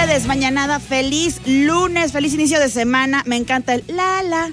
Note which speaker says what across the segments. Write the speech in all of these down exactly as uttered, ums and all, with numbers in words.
Speaker 1: desmañanada, feliz lunes, feliz inicio de semana. Me encanta el la, la,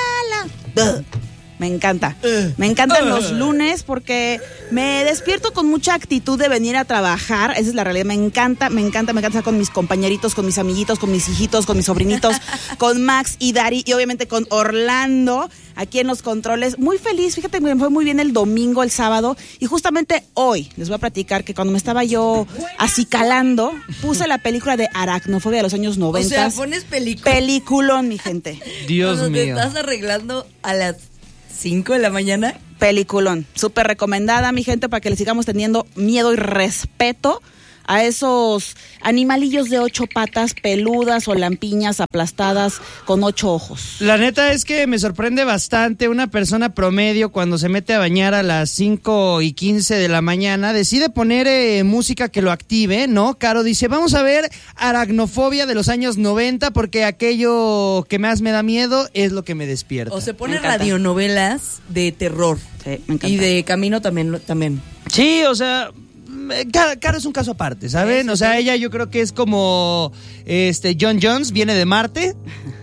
Speaker 1: la, la. Me encanta. Me encantan los lunes porque me despierto con mucha actitud de venir a trabajar. Esa es la realidad. Me encanta, me encanta, me encanta estar con mis compañeritos, con mis amiguitos, con mis hijitos, con mis sobrinitos, con Max y Dari y obviamente con Orlando aquí en los controles. Muy feliz. Fíjate, me fue muy bien el domingo, el sábado. Y justamente hoy les voy a platicar que cuando me estaba yo acicalando, puse la película de Aracnofobia de los años noventa.
Speaker 2: O sea, pones película.
Speaker 1: Peliculón, mi gente.
Speaker 3: Dios
Speaker 2: Cuando
Speaker 3: mío.
Speaker 2: te estás arreglando a las cinco de la mañana.
Speaker 1: Peliculón, súper recomendada, mi gente, para que le sigamos teniendo miedo y respeto a esos animalillos de ocho patas, peludas o lampiñas aplastadas con ocho ojos.
Speaker 3: La neta es que me sorprende bastante una persona promedio cuando se mete a bañar a las cinco y quince de la mañana, decide poner eh, música que lo active, ¿no? Caro dice, vamos a ver Aracnofobia de los años noventa porque aquello que más me da miedo es lo que me despierta.
Speaker 2: O se pone radionovelas de terror.
Speaker 1: Sí, me encanta.
Speaker 2: Y de camino también. también.
Speaker 3: Sí, o sea... Caro, Caro es un caso aparte, ¿saben?
Speaker 2: Sí, sí,
Speaker 3: o sea,
Speaker 2: sí.
Speaker 3: ella yo creo que es como este John Jones, viene de Marte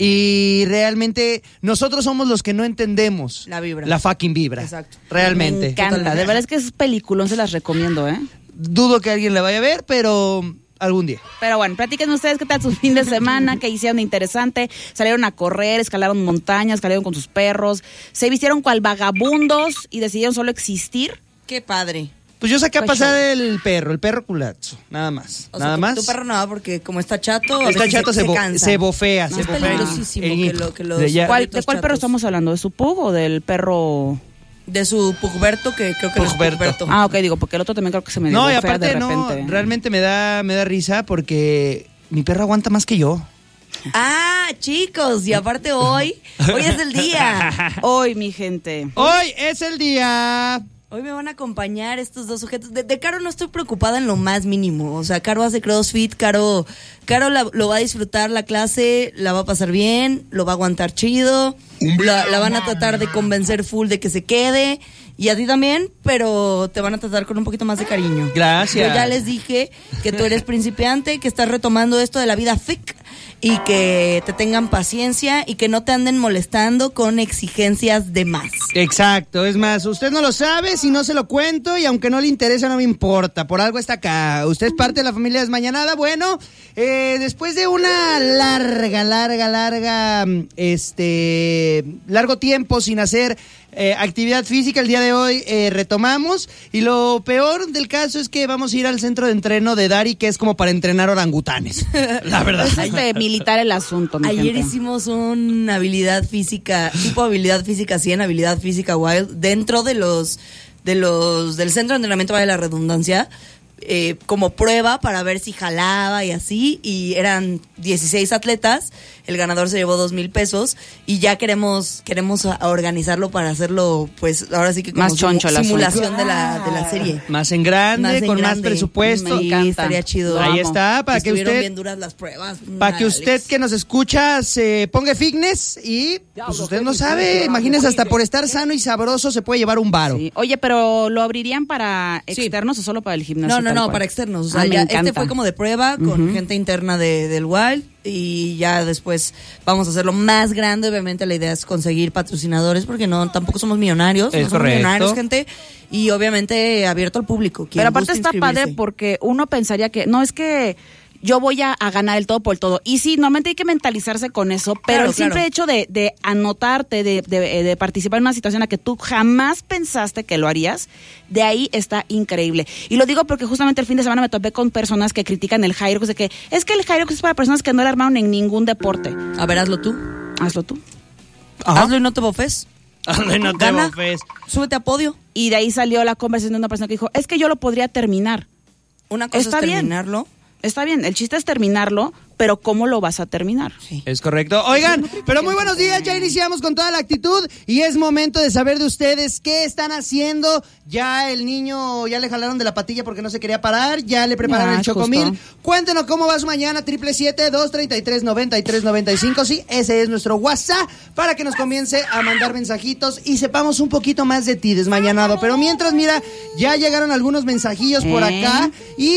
Speaker 3: y realmente nosotros somos los que no entendemos
Speaker 2: La vibra.
Speaker 3: La fucking vibra.
Speaker 2: Exacto.
Speaker 3: Realmente.
Speaker 1: Me encanta,
Speaker 2: Totalmente.
Speaker 1: de verdad es que es peliculón, se las recomiendo, ¿eh?
Speaker 3: Dudo que alguien la vaya a ver, pero algún día.
Speaker 1: Pero bueno, platíquenme ustedes qué tal su fin de semana, qué hicieron de interesante, salieron a correr, escalaron montañas, escalaron con sus perros, se vistieron cual vagabundos y decidieron solo existir.
Speaker 2: Qué padre.
Speaker 3: Pues yo saqué a
Speaker 1: Pues
Speaker 3: pasar
Speaker 1: yo.
Speaker 3: el perro, el perro culazo, nada más.
Speaker 2: O sea,
Speaker 3: nada
Speaker 2: tu,
Speaker 3: más.
Speaker 2: tu perro no, porque como está chato, a
Speaker 3: Está
Speaker 2: veces
Speaker 3: chato, se,
Speaker 2: se,
Speaker 3: bo-
Speaker 2: cansa.
Speaker 3: se bofea,
Speaker 2: No,
Speaker 3: se
Speaker 2: es
Speaker 3: bofea.
Speaker 2: peligrosísimo
Speaker 3: en-
Speaker 2: que lo- que los-
Speaker 3: de ya.
Speaker 1: ¿Cuál,
Speaker 2: perritos
Speaker 1: ¿De cuál perro
Speaker 2: chatos.
Speaker 1: estamos hablando? ¿De su pug o del perro...?
Speaker 2: De su Pugberto, que creo que no es
Speaker 3: Pugberto.
Speaker 2: Pugberto.
Speaker 1: Ah, ok, digo, porque el otro también creo que se me
Speaker 3: No, y
Speaker 1: bofea de
Speaker 3: aparte no,
Speaker 1: repente.
Speaker 3: realmente me da, me da risa porque mi perro aguanta más que yo.
Speaker 2: Ah, chicos, y aparte hoy, hoy es el día.
Speaker 1: Hoy, mi gente.
Speaker 3: Hoy es el día.
Speaker 2: Hoy me van a acompañar estos dos sujetos. De, de Caro no estoy preocupada en lo más mínimo. O sea, Caro hace CrossFit, Caro, Caro la- lo va a disfrutar la clase, la va a pasar bien, lo va a aguantar chido, la, la van a tratar de convencer full de que se quede. Y a ti también, pero te van a tratar con un poquito más de cariño.
Speaker 3: Gracias.
Speaker 2: Yo ya les dije que tú eres principiante, que estás retomando esto de la vida F I C y que te tengan paciencia y que no te anden molestando con exigencias de más.
Speaker 3: Exacto, es más, usted no lo sabe, si no se lo cuento y aunque no le interesa no me importa, por algo está acá. Usted es parte de la familia Desmañanada. Bueno, eh, después de una larga, larga, larga, este, largo tiempo sin hacer eh, actividad física, el día de hoy eh, retomamos y lo peor del caso es que vamos a ir al centro de entreno de Dari, que es como para entrenar orangutanes, la verdad.
Speaker 1: Es este militar el asunto, mi
Speaker 2: Ayer
Speaker 1: gente.
Speaker 2: hicimos una habilidad física, tipo habilidad física cien, habilidad física wild, dentro de los, de los, del centro de entrenamiento, vale la redundancia, eh, como prueba para ver si jalaba y así, y eran dieciséis atletas, el ganador se llevó dos mil pesos, y ya queremos, queremos a- a organizarlo para hacerlo, pues, ahora sí que como
Speaker 1: Más choncho el
Speaker 2: simulación de la, de la serie.
Speaker 3: Más en grande,
Speaker 2: Más en
Speaker 3: con
Speaker 2: grande.
Speaker 3: más presupuesto.
Speaker 2: Sí,
Speaker 1: encanta.
Speaker 2: estaría chido.
Speaker 1: Lo
Speaker 3: Ahí
Speaker 1: amo.
Speaker 3: está, para que
Speaker 2: Estuvieron
Speaker 3: usted...
Speaker 2: bien duras las pruebas.
Speaker 3: Para que
Speaker 2: Alex.
Speaker 3: usted que nos escucha se ponga fitness y pues usted no sabe, imagínese hasta por estar sano y sabroso se puede llevar un varo.
Speaker 1: Sí. Oye, pero ¿lo abrirían para
Speaker 2: Sí.
Speaker 1: externos o solo para el gimnasio?
Speaker 2: No, no,
Speaker 1: tal
Speaker 2: no,
Speaker 1: cual?
Speaker 2: para externos. O sea,
Speaker 1: Ah, me
Speaker 2: ya
Speaker 1: encanta.
Speaker 2: este fue como de prueba con
Speaker 1: Ujú.
Speaker 2: gente interna de, del Wild y ya después vamos a hacerlo más grande. Obviamente la idea es conseguir patrocinadores porque no tampoco somos millonarios,
Speaker 3: Es
Speaker 2: no somos
Speaker 3: correcto.
Speaker 2: millonarios, gente, y obviamente abierto al público. Quien
Speaker 1: Pero aparte
Speaker 2: guste
Speaker 1: está padre
Speaker 2: inscribirse.
Speaker 1: porque uno pensaría que, no, es que yo voy a, a ganar el todo por el todo. Y sí, normalmente hay que mentalizarse con eso, pero
Speaker 2: Claro,
Speaker 1: el simple
Speaker 2: claro.
Speaker 1: hecho de, de anotarte, de, de, de participar en una situación en la que tú jamás pensaste que lo harías, de ahí está increíble. Y lo digo porque justamente el fin de semana me topé con personas que critican el Hyrox, de que es que el Hyrox es para personas que no le armaron en ningún deporte.
Speaker 2: A ver, hazlo tú.
Speaker 1: Hazlo tú.
Speaker 3: Ajá.
Speaker 2: Hazlo y no te bofes.
Speaker 3: Hazlo y no te
Speaker 2: Gana.
Speaker 3: bofes.
Speaker 2: Súbete a podio.
Speaker 1: Y de ahí salió la conversación de una persona que dijo, es que yo lo podría terminar.
Speaker 2: Una cosa
Speaker 1: Está
Speaker 2: es
Speaker 1: bien.
Speaker 2: terminarlo.
Speaker 1: Está bien, el chiste es terminarlo, pero ¿cómo lo vas a terminar?
Speaker 2: Sí.
Speaker 3: Es correcto. Oigan, pero muy buenos días, ya iniciamos con toda la actitud y es momento de saber de ustedes qué están haciendo. Ya el niño, ya le jalaron de la patilla porque no se quería parar, ya le prepararon
Speaker 1: Ya,
Speaker 3: el chocomil.
Speaker 1: justo.
Speaker 3: Cuéntenos cómo va su mañana, triple siete, dos treinta y tres, noventa y tres, noventa y cinco. Sí, ese es nuestro WhatsApp para que nos comience a mandar mensajitos y sepamos un poquito más de ti, Desmañanado. Pero mientras, mira, ya llegaron algunos mensajillos por
Speaker 1: ¿Eh?
Speaker 3: acá y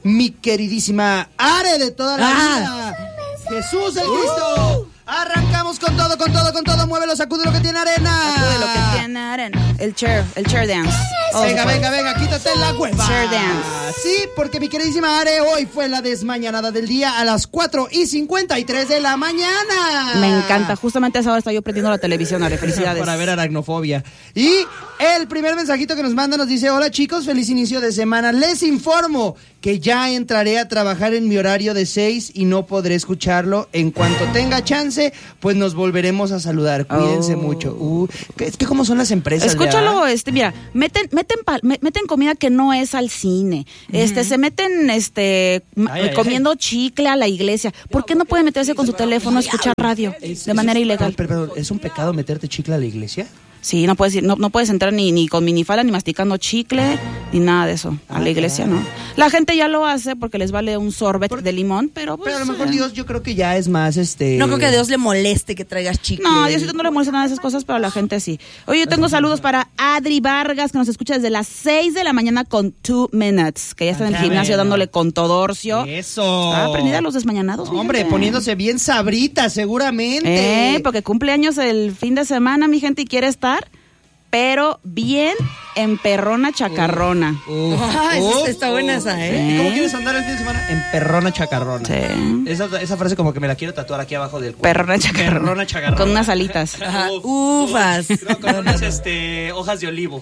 Speaker 3: mi queridísima Are de toda la
Speaker 2: Ah.
Speaker 3: vida. Jesús el Cristo. Arrancamos con todo, con todo, con todo. Muévelo, sacude lo que tiene arena.
Speaker 1: Sacude lo que tiene arena. El chair, el chair dance. Oh,
Speaker 3: Venga,
Speaker 1: se puede.
Speaker 3: venga, venga, quítate la hueva.
Speaker 1: Chair dance.
Speaker 3: Sí, porque mi queridísima Are, hoy fue la desmañanada del día a las cuatro y cincuenta y tres de la mañana.
Speaker 1: Me encanta. Justamente a esa hora estaba yo prendiendo la televisión, Are. Felicidades.
Speaker 3: Para ver aracnofobia. Y el primer mensajito que nos manda nos dice: hola chicos, feliz inicio de semana. Les informo que ya entraré a trabajar en mi horario de seis y no podré escucharlo. En cuanto tenga chance, pues nos volveremos a saludar. Cuídense
Speaker 1: Oh.
Speaker 3: mucho. Uh, es que cómo son las empresas.
Speaker 1: Escúchalo,
Speaker 3: ¿ya?
Speaker 1: este, mira, meten, meten, pa- me- meten comida que no es al cine. Este, se meten, este, ma-
Speaker 3: Ay, ay,
Speaker 1: comiendo chicle a la iglesia. ¿Por qué no puede meterse con su teléfono a escuchar radio
Speaker 3: Es-
Speaker 1: de
Speaker 3: es-
Speaker 1: manera
Speaker 3: es-
Speaker 1: ilegal?
Speaker 3: pero- pero, ¿es un pecado meterte chicle a la iglesia?
Speaker 1: Sí, no puedes ir, no, no puedes entrar ni, ni con minifalda, ni masticando chicle, ni nada de eso. A
Speaker 3: Ah,
Speaker 1: la iglesia,
Speaker 3: caray.
Speaker 1: ¿no? La gente ya lo hace porque les vale un sorbet de limón, pero pues,
Speaker 3: Pero a lo mejor
Speaker 1: eh.
Speaker 3: Dios, yo creo que ya es más este.
Speaker 2: No creo que a Dios le moleste que traigas chicle.
Speaker 1: No, a Diosito no le molesta nada de esas cosas, pero a la gente sí. Oye, yo tengo saludos para Adri Vargas, que nos escucha desde las seis de la mañana con Two Minutes, que ya está en el
Speaker 3: Ah,
Speaker 1: gimnasio
Speaker 3: bueno.
Speaker 1: dándole con todorcio.
Speaker 3: Eso.
Speaker 1: Está aprendida a los desmañanados.
Speaker 3: Hombre,
Speaker 1: fíjate.
Speaker 3: poniéndose bien sabrita, seguramente.
Speaker 1: Eh, porque cumple años el fin de semana, mi gente, y quiere estar, pero bien en perrona chacarrona.
Speaker 3: Uf,
Speaker 2: Ay,
Speaker 3: uf,
Speaker 2: esa está buena
Speaker 3: uf.
Speaker 2: esa, ¿eh?
Speaker 3: ¿Y cómo quieres andar el fin de semana? En perrona chacarrona.
Speaker 1: Sí.
Speaker 3: Esa, esa frase como que me la quiero tatuar aquí abajo del cuerpo.
Speaker 1: Perrona chacarrona.
Speaker 3: Perrona chacarrona.
Speaker 1: Con unas alitas.
Speaker 2: Ajá,
Speaker 3: Uf,
Speaker 2: ufas.
Speaker 3: No, con unas este, hojas de olivo.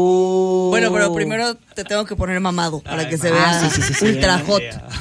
Speaker 1: Uh.
Speaker 2: Bueno, pero primero te tengo que poner mamado para
Speaker 3: Ay,
Speaker 2: que se
Speaker 3: ah,
Speaker 2: vea
Speaker 3: sí, sí, sí, sí,
Speaker 2: ultra
Speaker 3: bien,
Speaker 2: hot.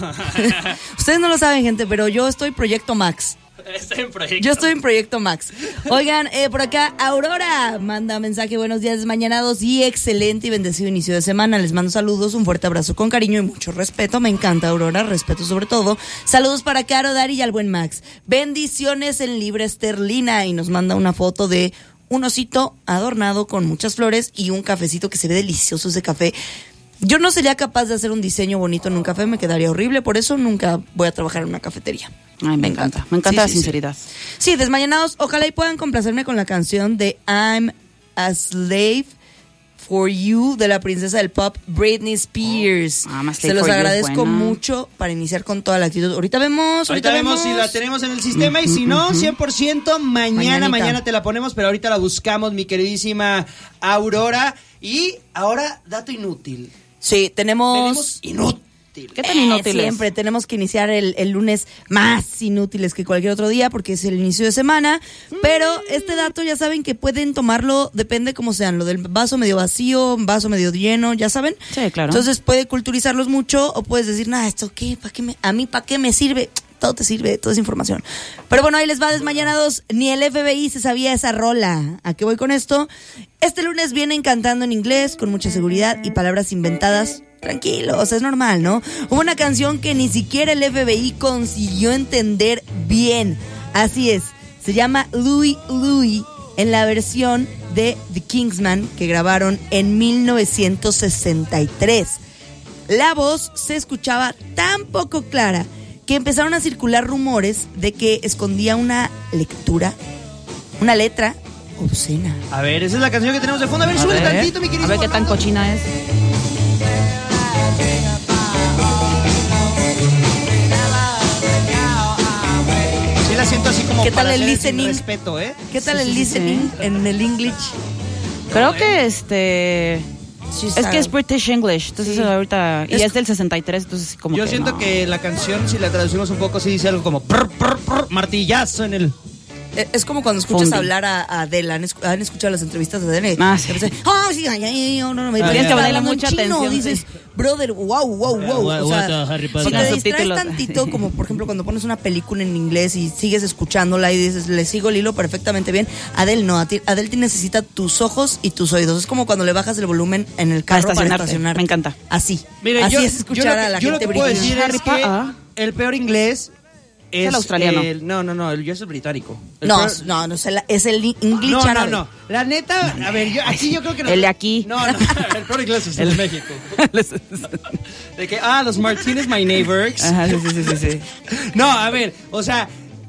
Speaker 3: ya.
Speaker 2: Ustedes no lo saben, gente, pero yo estoy Proyecto Max.
Speaker 3: Estoy en proyecto.
Speaker 2: Yo estoy en Proyecto Max. Oigan, eh, por acá Aurora manda mensaje: buenos días desmañanados y excelente y bendecido inicio de semana. Les mando saludos, un fuerte abrazo con cariño y mucho respeto. Me encanta, Aurora, respeto sobre todo. Saludos para Caro, Dari y al buen Max. Bendiciones en libra esterlina. Y nos manda una foto de un osito adornado con muchas flores y un cafecito que se ve delicioso ese café. Yo no sería capaz de hacer un diseño bonito en un café, me quedaría horrible, por eso nunca voy a trabajar en una cafetería.
Speaker 1: Ay, me encanta. Me encanta
Speaker 2: Sí,
Speaker 1: la
Speaker 2: sí,
Speaker 1: sinceridad.
Speaker 2: Sí. sí, desmañanados, ojalá y puedan complacerme con la canción de I'm a Slave for You de la princesa del pop Britney Spears.
Speaker 1: Oh, I'm a Slave
Speaker 2: Se los
Speaker 1: for You es
Speaker 2: agradezco
Speaker 1: buena.
Speaker 2: mucho para iniciar con toda la actitud. Ahorita vemos, ahorita,
Speaker 3: Ahorita vemos si la tenemos en el sistema y si no, cien por ciento mañana,
Speaker 2: Mañanita.
Speaker 3: mañana te la ponemos, pero ahorita la buscamos, mi queridísima Aurora. Y ahora, dato inútil.
Speaker 2: Sí, tenemos...
Speaker 3: Tenemos inútil.
Speaker 1: ¿Qué tan
Speaker 2: Eh,
Speaker 1: inútil es?
Speaker 2: Siempre tenemos que iniciar el, el lunes más inútiles que cualquier otro día porque es el inicio de semana. Pero este dato ya saben que pueden tomarlo, depende cómo sean, lo del vaso medio vacío, vaso medio lleno, ya saben.
Speaker 1: Sí, claro.
Speaker 2: Entonces puede culturizarlos mucho o puedes decir, nada, ¿esto qué? ¿Para qué me, a mí para qué me sirve? Todo te sirve, toda esa información. Pero bueno, ahí les va, desmañanados. Ni el F B I se sabía esa rola. ¿A qué voy con esto? Este lunes vienen cantando en inglés con mucha seguridad y palabras inventadas. Tranquilos, es normal, ¿no? Hubo una canción que ni siquiera el F B I consiguió entender bien. Así es, se llama Louie Louie en la versión de The Kingsman que grabaron en mil novecientos sesenta y tres. La voz se escuchaba tan poco clara que empezaron a circular rumores de que escondía una lectura, una letra obscena.
Speaker 3: A ver, esa es la canción que tenemos de fondo. A ver,
Speaker 1: A
Speaker 3: sube
Speaker 1: ver,
Speaker 3: tantito, mi
Speaker 1: a
Speaker 3: queridísimo
Speaker 1: ver qué tan
Speaker 3: Armando.
Speaker 1: cochina es.
Speaker 3: Sí la siento así como
Speaker 2: ¿Qué tal
Speaker 3: para
Speaker 2: el
Speaker 3: hacer sin
Speaker 2: listening?
Speaker 3: respeto, ¿eh?
Speaker 2: ¿Qué tal
Speaker 1: Sí,
Speaker 2: el
Speaker 1: sí, sí,
Speaker 2: listening
Speaker 1: sí.
Speaker 2: en el English?
Speaker 1: Creo que este... Es que es British English, entonces
Speaker 2: Sí.
Speaker 1: ahorita... Y
Speaker 2: Es-
Speaker 1: es del sesenta y tres, entonces como
Speaker 3: Yo
Speaker 1: que
Speaker 3: siento
Speaker 1: no.
Speaker 3: que la canción, si la traducimos un poco, sí dice algo como prr, prr, prr, martillazo en el...
Speaker 2: Eh, Es como cuando escuchas
Speaker 1: Fundi.
Speaker 2: hablar a, a Adele. ¿Han, escu- han escuchado las entrevistas de Adele?
Speaker 1: Ah, sí.
Speaker 2: Que empieza, "Ah, sí, ay, ay, ay, no, no, me
Speaker 3: Ah,
Speaker 2: parece
Speaker 3: ya.
Speaker 2: que
Speaker 3: Tienes que
Speaker 2: está
Speaker 1: ponerle
Speaker 2: hablando en
Speaker 1: mucha
Speaker 2: chino",
Speaker 1: atención,
Speaker 2: dices,
Speaker 1: sí.
Speaker 2: brother, wow, wow, wow.
Speaker 3: What-
Speaker 2: O
Speaker 3: what
Speaker 2: sea,
Speaker 3: the Harry
Speaker 2: si
Speaker 3: Potter.
Speaker 2: te
Speaker 1: Pongan
Speaker 2: distraes
Speaker 1: subtítulos.
Speaker 2: tantito, como por ejemplo cuando pones una película en inglés y sigues escuchándola y dices, le sigo el hilo perfectamente bien. Adele no, a ti- Adele te necesita tus ojos y tus oídos. Es como cuando le bajas el volumen en el carro para
Speaker 1: estacionarte.
Speaker 2: estacionarte.
Speaker 1: Me encanta.
Speaker 2: Así.
Speaker 3: Mire,
Speaker 2: Así
Speaker 3: yo,
Speaker 2: es escuchar
Speaker 3: yo lo que,
Speaker 2: a la
Speaker 3: yo lo
Speaker 2: gente
Speaker 3: que puedo
Speaker 2: británica.
Speaker 3: decir
Speaker 1: Harry
Speaker 3: es que
Speaker 1: Potter.
Speaker 3: el peor inglés es
Speaker 1: el australiano.
Speaker 3: el- no, no, no, el, yo es el británico. El
Speaker 2: No,
Speaker 3: peor-
Speaker 2: no, no, es el, es el English
Speaker 3: no, no,
Speaker 2: árabe.
Speaker 3: no. La neta, a ver, yo, aquí yo creo que... no-
Speaker 1: El de aquí.
Speaker 3: No, no, el peor inglés es el de México. De que, ah, los Martínez, my neighbors.
Speaker 1: Ajá, sí, sí, sí, sí, sí.
Speaker 3: No, a ver, o sea,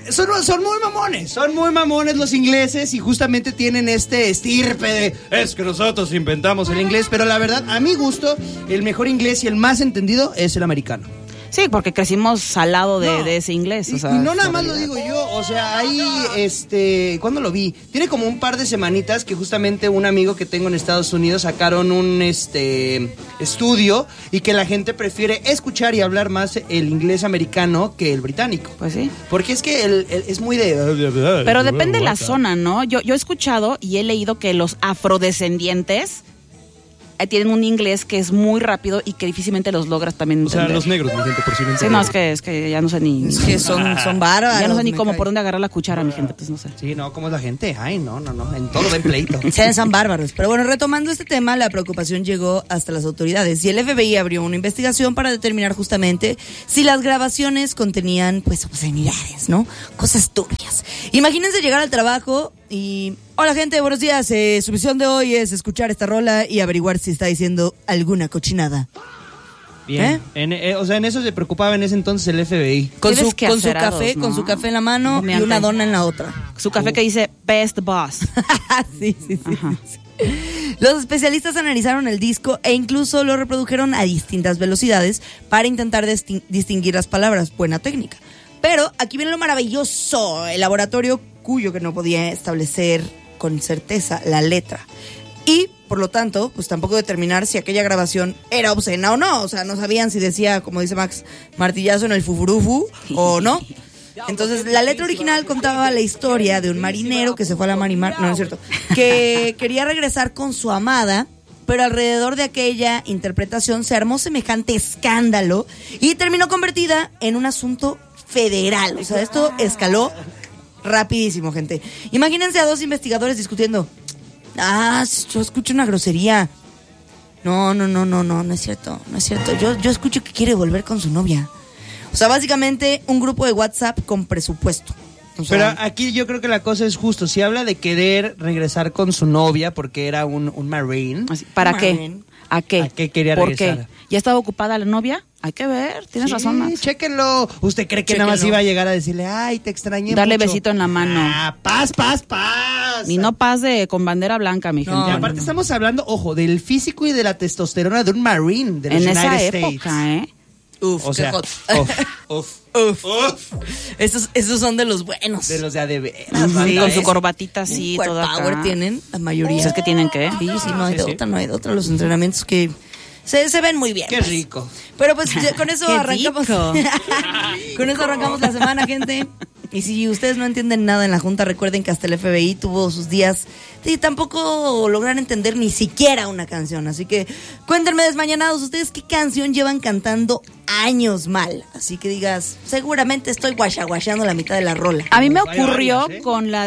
Speaker 3: Son, son muy mamones, son muy mamones los ingleses y justamente tienen este estirpe de es que nosotros inventamos el inglés, pero la verdad, a mi gusto, el mejor inglés y el más entendido es el americano.
Speaker 1: Sí, porque crecimos al lado de,
Speaker 3: No,
Speaker 1: de ese inglés.
Speaker 3: Y,
Speaker 1: o sea,
Speaker 3: y no nada más
Speaker 1: realidad.
Speaker 3: lo digo yo, o sea, ahí, este, ¿cuándo lo vi? Tiene como un par de semanitas que justamente un amigo que tengo en Estados Unidos sacaron un, este, estudio y que la gente prefiere escuchar y hablar más el inglés americano que el británico.
Speaker 1: Pues sí.
Speaker 3: Porque es que el, el- es muy de...
Speaker 1: Pero depende de la zona, ¿no? Yo, yo he escuchado y he leído que los afrodescendientes eh, tienen un inglés que es muy rápido y que difícilmente los logras también
Speaker 4: O sea,
Speaker 1: entender.
Speaker 4: los negros, mi gente, por si no
Speaker 1: Sí,
Speaker 4: entienden.
Speaker 1: no, es que, es que ya no sé ni...
Speaker 2: Es que son, son bárbaros.
Speaker 1: ya no sé ni
Speaker 2: me
Speaker 1: cómo,
Speaker 2: cae.
Speaker 1: por dónde agarrar la cuchara, mi gente, pues no sé.
Speaker 3: Sí, no, ¿cómo es la gente? Ay, no, no, no, en todo ven pleito.
Speaker 2: Sean son bárbaros. Pero bueno, retomando este tema, la preocupación llegó hasta las autoridades y el F B I abrió una investigación para determinar justamente si las grabaciones contenían, pues, obscenidades, ¿no? Cosas turbias. Imagínense llegar al trabajo y... Hola, gente, buenos días. Eh, su misión de hoy es escuchar esta rola y averiguar si está diciendo alguna cochinada.
Speaker 3: Bien.
Speaker 2: ¿Eh?
Speaker 3: En- eh, o sea, en eso se preocupaba en ese entonces el F B I.
Speaker 2: Con
Speaker 1: Tienes
Speaker 2: su,
Speaker 1: que
Speaker 2: con su
Speaker 1: acerados,
Speaker 2: café,
Speaker 1: ¿no?
Speaker 2: con su café en la mano y
Speaker 1: Humeante.
Speaker 2: una dona en la otra.
Speaker 1: Su café que dice Best Boss.
Speaker 2: sí, sí, sí.
Speaker 1: Ajá.
Speaker 2: Los especialistas analizaron el disco e incluso lo reprodujeron a distintas velocidades para intentar distin- distinguir las palabras. Buena técnica. Pero aquí viene lo maravilloso, el laboratorio cuyo que no podía establecer con certeza la letra. Y, por lo tanto, pues tampoco determinar si aquella grabación era obscena o no. O sea, no sabían si decía, como dice Max, martillazo en el fufurufu o no. Entonces, la letra original contaba la historia de un marinero que se fue a la marimar, no, no es cierto, que quería regresar con su amada, pero alrededor de aquella interpretación se armó semejante escándalo y terminó convertida en un asunto federal. O sea, esto escaló rapidísimo, gente. Imagínense a dos investigadores discutiendo. Ah, yo escucho una grosería. No, no, no, no, no, no es cierto, no es cierto. Yo, yo escucho que quiere volver con su novia. O sea, básicamente un grupo de WhatsApp con presupuesto. O
Speaker 3: Pero
Speaker 2: sea,
Speaker 3: aquí yo creo que la cosa es justo. Si habla de querer regresar con su novia porque era un, un marine.
Speaker 1: Así, ¿para qué?
Speaker 2: Marine.
Speaker 1: ¿A qué?
Speaker 3: ¿A qué quería
Speaker 1: ¿Por
Speaker 3: regresar?
Speaker 1: qué? ¿Ya estaba ocupada la novia? Hay que ver, tienes
Speaker 3: Sí,
Speaker 1: razón, Max.
Speaker 3: chéquenlo. ¿Usted cree que nada más
Speaker 2: Chéquenlo.
Speaker 3: iba a llegar a decirle, ay, te extrañé
Speaker 1: Darle
Speaker 3: mucho"?
Speaker 1: besito en la mano.
Speaker 3: Ah, paz, paz, paz.
Speaker 1: Ni no paz de con bandera blanca, mi
Speaker 2: No,
Speaker 1: gente.
Speaker 3: Y aparte estamos hablando, ojo, del físico y de la testosterona de un marine de los
Speaker 1: en
Speaker 3: United
Speaker 1: esa
Speaker 3: States.
Speaker 1: época, ¿eh?
Speaker 2: uf,
Speaker 3: O
Speaker 2: qué
Speaker 3: sea,
Speaker 2: hot.
Speaker 3: uf, uf,
Speaker 2: Uf.
Speaker 3: uf.
Speaker 2: Esos, esos son de los buenos.
Speaker 3: De los de a de veras,
Speaker 1: Sí,
Speaker 3: banda,
Speaker 1: con su
Speaker 3: ¿eh?
Speaker 1: corbatita así,
Speaker 2: Un
Speaker 1: toda
Speaker 2: power
Speaker 1: acá.
Speaker 2: tienen, la mayoría.
Speaker 1: Pues es que tienen que.
Speaker 2: Sí, sí, no hay
Speaker 3: Sí,
Speaker 2: de
Speaker 3: sí.
Speaker 2: otra, no hay de otra. Los entrenamientos que se, se ven muy bien.
Speaker 3: Qué
Speaker 2: pues.
Speaker 3: rico.
Speaker 2: Pero pues ya con eso
Speaker 1: Qué
Speaker 2: arrancamos.
Speaker 1: rico.
Speaker 2: Con eso arrancamos la semana, gente. Y si ustedes no entienden nada en la Junta, recuerden que hasta el F B I tuvo sus días y tampoco lograron entender ni siquiera una canción. Así que cuéntenme, desmañanados, ustedes qué canción llevan cantando años mal. Así que digas, seguramente estoy guachaguacheando la mitad de la rola.
Speaker 1: A mí me
Speaker 3: Hay
Speaker 1: ocurrió
Speaker 3: varias, ¿eh?
Speaker 1: con la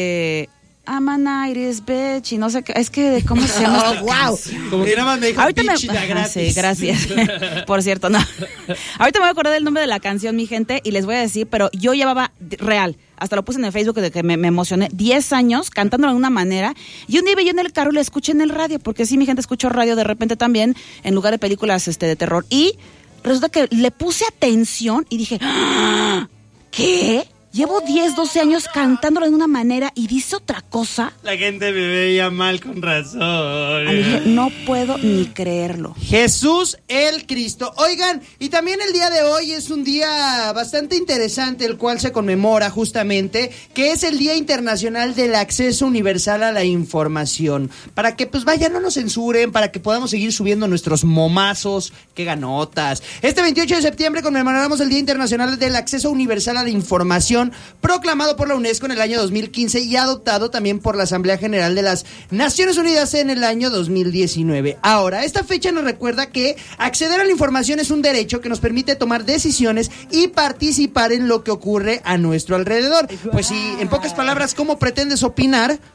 Speaker 1: de I'm a nineties bitch y no sé qué. Es que, ¿cómo se llama
Speaker 2: Oh,
Speaker 1: esta
Speaker 2: wow.
Speaker 1: canción?
Speaker 3: Como que nada más me dijo
Speaker 1: Ahorita me...
Speaker 3: bitch y da
Speaker 1: Ajá,
Speaker 3: gratis.
Speaker 1: sí, gracias. Por cierto, no. Ahorita me voy a acordar del nombre de la canción, mi gente, y les voy a decir, pero yo llevaba de- real, hasta lo puse en el Facebook de que me, me emocioné, diez años cantándola de una manera, y un día iba yo en el carro y la escuché en el radio, porque sí, mi gente escuchó radio de repente también, en lugar de películas este, de terror, y resulta que le puse atención y dije, ¡ah! ¿Qué? Llevo diez, doce años cantándola de una manera y dice otra cosa.
Speaker 3: La gente me veía mal con razón.
Speaker 1: Y dije, no puedo ni creerlo.
Speaker 3: Jesús el Cristo. Oigan, y también el día de hoy es un día bastante interesante, el cual se conmemora justamente, que es el Día Internacional del Acceso Universal a la Información. Para que, pues vaya, no nos censuren, para que podamos seguir subiendo nuestros momazos, qué ganotas. Este veintiocho de septiembre conmemoramos el Día Internacional del Acceso Universal a la Información, proclamado por la UNESCO en el año dos mil quince y adoptado también por la Asamblea General de las Naciones Unidas en el año dos mil diecinueve. Ahora, esta fecha nos recuerda que acceder a la información es un derecho que nos permite tomar decisiones y participar en lo que ocurre a nuestro alrededor. Pues sí, en pocas palabras, ¿cómo pretendes opinar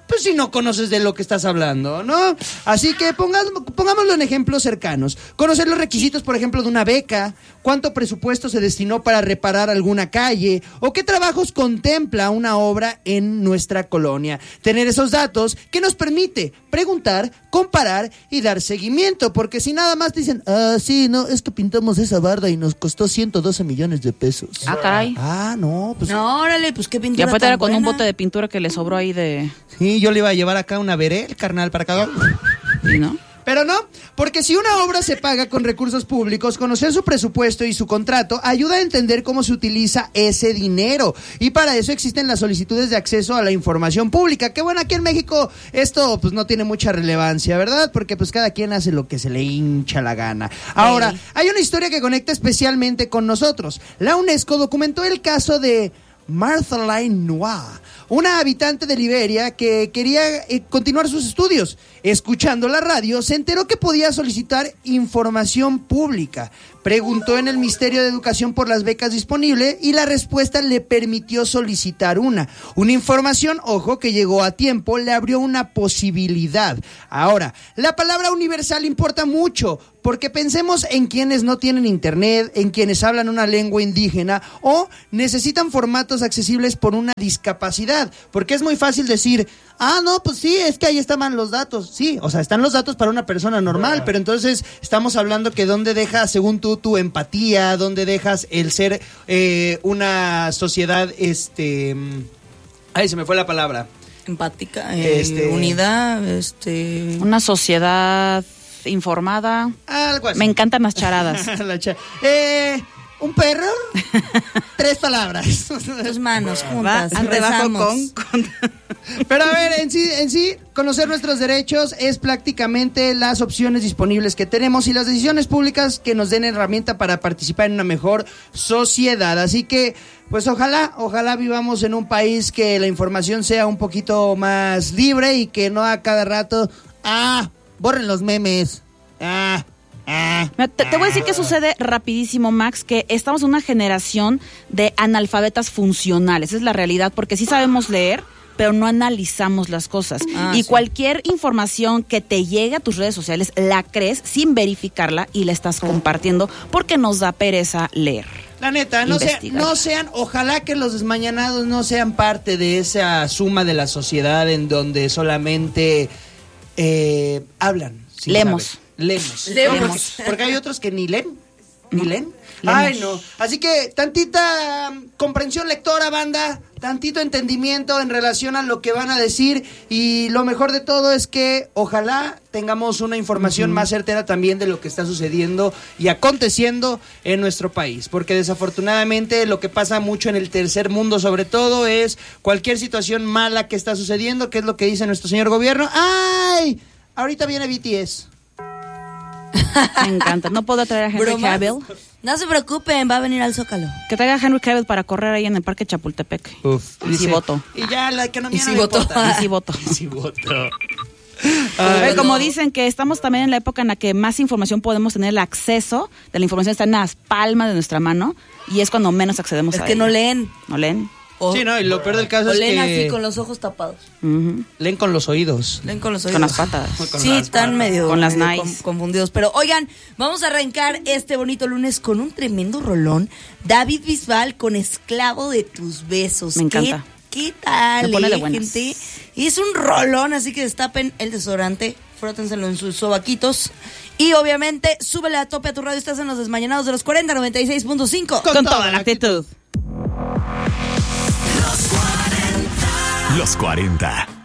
Speaker 3: pues si no conoces de lo que estás hablando, ¿no? Así que pongas, pongámoslo en ejemplos cercanos. Conocer los requisitos, por ejemplo, de una beca, cuánto presupuesto se destinó para reparar alguna calle, o qué trabajos contempla una obra en nuestra colonia. Tener esos datos que nos permite preguntar, comparar y dar seguimiento, porque si nada más te dicen, ah, sí, no, es que pintamos esa barda y nos costó ciento doce millones de pesos.
Speaker 1: Ah, caray.
Speaker 3: Ah, no, pues...
Speaker 2: No, órale, pues qué
Speaker 1: Y
Speaker 2: pintura
Speaker 1: aparte
Speaker 2: tan
Speaker 1: era con un
Speaker 2: buena.
Speaker 1: bote de pintura que le sobró ahí de...
Speaker 3: Sí, yo le iba a llevar acá una verel, carnal, para acá.
Speaker 1: ¿Sí, no?
Speaker 3: Pero no, porque si una obra se paga con recursos públicos, conocer su presupuesto y su contrato ayuda a entender cómo se utiliza ese dinero. Y para eso existen las solicitudes de acceso a la información pública. Que bueno, aquí en México esto pues no tiene mucha relevancia, ¿verdad? Porque pues cada quien hace lo que se le hincha la gana. Ahora,
Speaker 2: Sí.
Speaker 3: hay una historia que conecta especialmente con nosotros. La UNESCO documentó el caso de Marthaline Noir, una habitante de Liberia que quería eh, continuar sus estudios. Escuchando la radio, se enteró que podía solicitar información pública. Preguntó en el Ministerio de Educación por las becas disponibles y la respuesta le permitió solicitar una. Una información, ojo, que llegó a tiempo, le abrió una posibilidad. Ahora, la palabra universal importa mucho, porque pensemos en quienes no tienen internet, en quienes hablan una lengua indígena o necesitan formatos accesibles por una discapacidad, porque es muy fácil decir, ah, no, pues sí, es que ahí estaban los datos. Sí, o sea, están los datos para una persona normal, pero entonces estamos hablando que dónde dejas, según tú, tu empatía, dónde dejas el ser eh, una sociedad, este... Ay, se me fue la palabra.
Speaker 2: Empática, eh,
Speaker 3: Este-
Speaker 2: unidad, este...
Speaker 1: Una sociedad informada.
Speaker 3: Algo así.
Speaker 1: Me encantan las charadas.
Speaker 3: La cha- eh, ¿Un perro? Tres palabras.
Speaker 2: Tus manos
Speaker 1: Va,
Speaker 2: juntas,
Speaker 1: ante bajo
Speaker 2: rezamos.
Speaker 1: con, con-
Speaker 3: Pero a ver, en sí, en sí, conocer nuestros derechos es prácticamente las opciones disponibles que tenemos y las decisiones públicas que nos den herramienta para participar en una mejor sociedad. Así que, pues ojalá, ojalá vivamos en un país que la información sea un poquito más libre y que no a cada rato, ah, borren los memes, ah, ah.
Speaker 1: Mira, Te, te voy a decir que sucede rapidísimo, Max, que estamos en una generación de analfabetas funcionales. Esa es la realidad, porque sí sabemos leer, pero no analizamos las cosas.
Speaker 2: Ah,
Speaker 1: y
Speaker 2: sí.
Speaker 1: cualquier información que te llegue a tus redes sociales, la crees sin verificarla y la estás compartiendo porque nos da pereza leer.
Speaker 3: La neta, no, sea,
Speaker 1: Investigar.
Speaker 3: no sean, ojalá que los desmañanados no sean parte de esa suma de la sociedad en donde solamente eh, hablan. sin
Speaker 1: Lemos.
Speaker 3: saber. Lemos.
Speaker 2: Lemos.
Speaker 3: No, porque, porque hay otros que ni leen, ni leen.
Speaker 1: Lemos.
Speaker 3: Ay, no. Así que tantita um, comprensión lectora, banda, tantito entendimiento en relación a lo que van a decir y lo mejor de todo es que ojalá tengamos una información uh-huh. más certera también de lo que está sucediendo y aconteciendo en nuestro país, porque desafortunadamente lo que pasa mucho en el tercer mundo sobre todo es cualquier situación mala que está sucediendo, que es lo que dice nuestro señor gobierno. ¡Ay! Ahorita viene B T S.
Speaker 1: Me encanta. No puedo traer a Henry
Speaker 2: ¿Bromas?
Speaker 1: Cavill.
Speaker 2: No se preocupen, va a venir al Zócalo.
Speaker 1: Que traiga a Henry Cavill para correr ahí en el Parque Chapultepec.
Speaker 3: Uf.
Speaker 1: Y si voto.
Speaker 3: Y ya la economía
Speaker 2: Y si
Speaker 3: no me
Speaker 2: voto.
Speaker 3: importa.
Speaker 1: Y si voto.
Speaker 3: Y si voto.
Speaker 1: Ay,
Speaker 2: no.
Speaker 1: como dicen que estamos también en la época en la que más información podemos tener, el acceso de la información está en las palmas de nuestra mano y es cuando menos accedemos
Speaker 2: Es
Speaker 1: a
Speaker 2: que
Speaker 1: ella.
Speaker 2: no leen.
Speaker 1: No leen.
Speaker 2: O,
Speaker 3: Sí, no, y lo peor del caso
Speaker 2: o
Speaker 3: es
Speaker 2: leen
Speaker 3: que
Speaker 2: así con los ojos tapados.
Speaker 1: Ujú.
Speaker 3: leen con los oídos.
Speaker 2: Leen con los oídos.
Speaker 1: Con las patas.
Speaker 3: Con
Speaker 2: Sí,
Speaker 3: las
Speaker 2: están
Speaker 3: patas.
Speaker 2: medio,
Speaker 1: Con las
Speaker 2: medio
Speaker 1: nice.
Speaker 2: con- confundidos. Pero oigan, vamos a arrancar este bonito lunes con un tremendo rolón. David Bisbal con Esclavo de tus besos.
Speaker 1: Me encanta.
Speaker 2: ¿Qué, qué tal,
Speaker 1: Me pone de
Speaker 2: eh,
Speaker 1: buenas.
Speaker 2: gente? Y es un rolón, así que destapen el desodorante, frótenselo en sus sobaquitos. Y obviamente, súbele a tope a tu radio. Estás en los desmañanados de los cuarenta, noventa y seis punto cinco.
Speaker 1: Con, toda la actitud.
Speaker 4: Los cuarenta.